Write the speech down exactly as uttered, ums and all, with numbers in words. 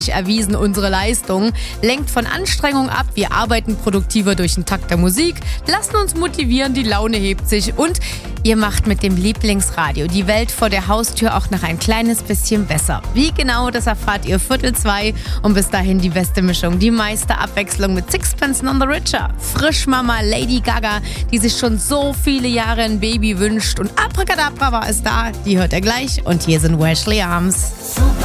erwiesen, unsere Leistung, lenkt von Anstrengung ab, wir arbeiten produktiver durch den Takt der Musik, lassen uns motivieren, die Laune hebt sich und ihr macht mit dem Lieblingsradio die Welt vor der Haustür auch noch ein kleines bisschen besser. Wie genau, das erfahrt ihr Viertel zwei und bis dahin die beste Mischung, die meiste Abwechslung mit Sixpence None the Richer, Frischmama Lady Gaga, die sich schon so viele Jahre ein Baby wünscht und Abracadabra war es da, die hört ihr gleich und hier sind Ashley Arms.